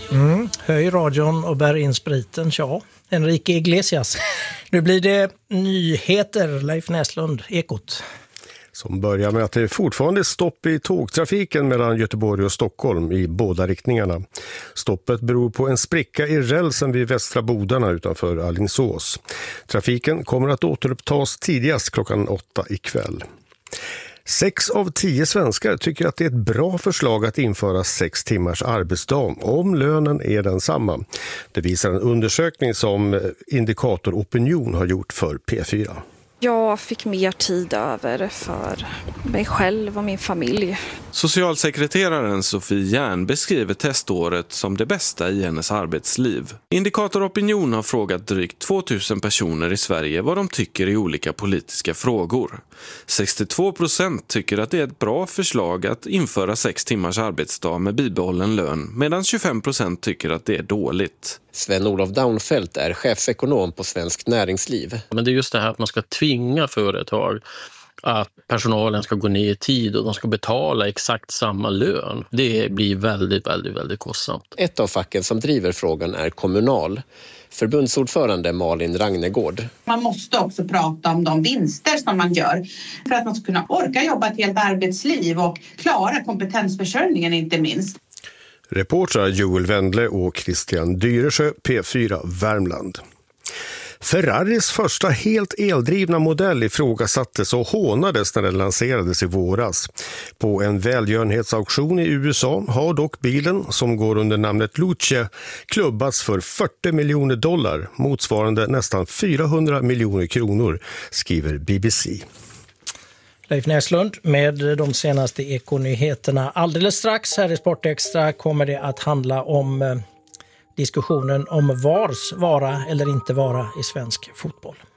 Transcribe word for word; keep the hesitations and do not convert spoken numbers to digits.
Mm, höj radion och bär in spriten, ja. Enrique Iglesias. Nu blir det nyheter, Leif Näslund, Ekot. Som börjar med att det fortfarande är stopp i tågtrafiken mellan Göteborg och Stockholm i båda riktningarna. Stoppet beror på en spricka i rälsen vid Västra Bodarna utanför Alingsås. Trafiken kommer att återupptas tidigast klockan åtta ikväll. Sex av tio svenskar tycker att det är ett bra förslag att införa sex timmars arbetsdag om lönen är densamma. Det visar en undersökning som Indikator Opinion har gjort för P fyra. Jag fick mer tid över för mig själv och min familj. Socialsekreteraren Sofie Järn beskriver teståret som det bästa i hennes arbetsliv. Indikator Opinion har frågat drygt tvåtusen personer i Sverige vad de tycker i olika politiska frågor. sextiotvå procent tycker att det är ett bra förslag att införa sex timmars arbetsdag med bibehållen lön, medan tjugofem procent tycker att det är dåligt. Sven-Olof Daunfeldt är chefsekonom på Svenskt Näringsliv. Men det är just det här att man ska tvinga företag att personalen ska gå ner i tid och de ska betala exakt samma lön. Det blir väldigt, väldigt, väldigt kostsamt. Ett av facken som driver frågan är Kommunal. Förbundsordförande Malin Ragnegård. Man måste också prata om de vinster som man gör för att man ska kunna orka jobba ett helt arbetsliv och klara kompetensförsörjningen inte minst. Reportrar Joel Wendle och Christian Dyresjö, P fyra Värmland. Ferraris första helt eldrivna modell ifrågasattes och hånades när den lanserades i våras. På en välgörenhetsauktion i U S A har dock bilen, som går under namnet Luce, klubbats för fyrtio miljoner dollar, motsvarande nästan fyrahundra miljoner kronor, skriver B B C. Leif Näslund med de senaste ekonyheterna. Alldeles strax här i Sportextra kommer det att handla om eh, diskussionen om vars vara eller inte vara i svensk fotboll.